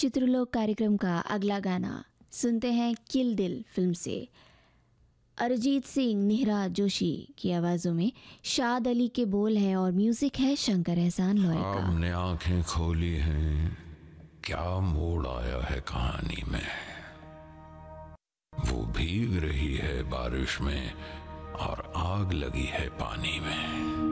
चित्रलोक कार्यक्रम का अगला गाना सुनते हैं किल दिल फिल्म से। अरिजीत सिंह, नेहरा जोशी की आवाज़ों में शाद अली के बोल हैं और म्यूज़िक है शंकर एहसान लॉय का। हमने आंखें खोली हैं, क्या मोड़ आया है कहानी में। वो भीग रही है बारिश में और आग लगी है पानी में।